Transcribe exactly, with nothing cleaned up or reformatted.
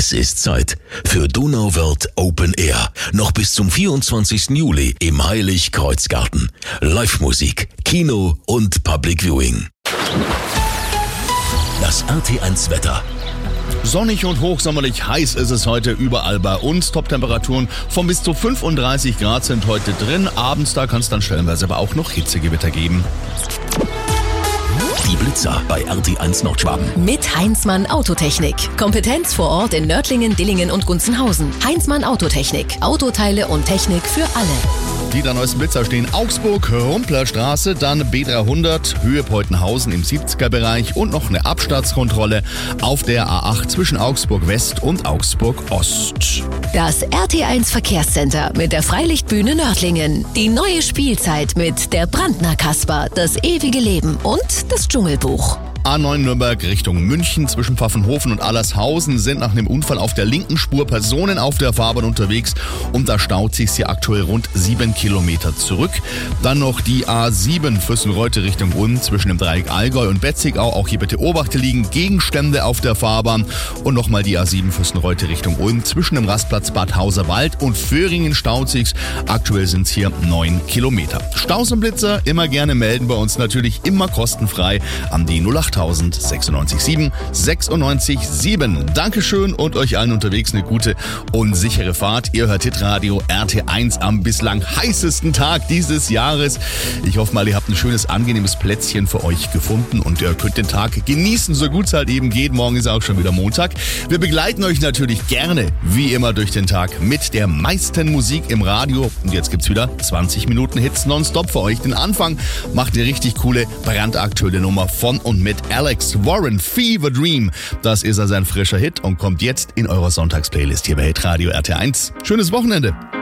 Es ist Zeit für Donauwörth Open Air. Noch bis zum vierundzwanzigsten Juli im Heilig-Kreuz-Garten. Live-Musik, Kino und Public Viewing. Das R T eins Wetter. Sonnig und hochsommerlich heiß ist es heute überall bei uns. Top-Temperaturen von bis zu fünfunddreißig Grad sind heute drin. Abends, da kann es dann stellenweise aber auch noch Hitzegewitter geben. Die Blitzer bei R T eins Nordschwaben. Mit Heinzmann Autotechnik. Kompetenz vor Ort in Nördlingen, Dillingen und Gunzenhausen. Heinzmann Autotechnik. Autoteile und Technik für alle. Die der neuesten Blitzer stehen Augsburg, Rumplerstraße, dann B dreihundert, Höhe Peutenhausen im siebziger Bereich und noch eine Abstandskontrolle auf der A acht zwischen Augsburg West und Augsburg Ost. Das R T eins Verkehrscenter mit der Freilichtbühne Nördlingen. Die neue Spielzeit mit der Brandner Kasper, das ewige Leben und das Dschungelbuch. A neun Nürnberg Richtung München zwischen Pfaffenhofen und Allershausen sind nach einem Unfall auf der linken Spur Personen auf der Fahrbahn unterwegs und da staut sich hier aktuell rund sieben Kilometer zurück. Dann noch die A sieben Füssenreute Richtung Ulm zwischen dem Dreieck Allgäu und Betzigau. Auch hier bitte Obacht, liegen Gegenstände auf der Fahrbahn. Und nochmal die A sieben Füssenreute Richtung Ulm zwischen dem Rastplatz Bad Hauserwald und Föhringen staut sich's. Aktuell sind es hier neun Kilometer. Staus und Blitzer immer gerne melden, bei uns natürlich immer kostenfrei an die null acht sechsundneunzig sieben sechsundneunzig sieben. Dankeschön und euch allen unterwegs eine gute und sichere Fahrt. Ihr hört Hitradio R T eins am bislang heißesten Tag dieses Jahres. Ich hoffe mal, ihr habt ein schönes, angenehmes Plätzchen für euch gefunden und ihr könnt den Tag genießen, so gut es halt eben geht. Morgen ist auch schon wieder Montag. Wir begleiten euch natürlich gerne, wie immer, durch den Tag mit der meisten Musik im Radio. Und jetzt gibt's wieder zwanzig Minuten Hits nonstop für euch. Den Anfang macht eine richtig coole, brandaktuelle Nummer von und mit Alex Warren, Fever Dream. Das ist also ein frischer Hit und kommt jetzt in eurer Sonntagsplaylist hier bei Hitradio R T eins. Schönes Wochenende!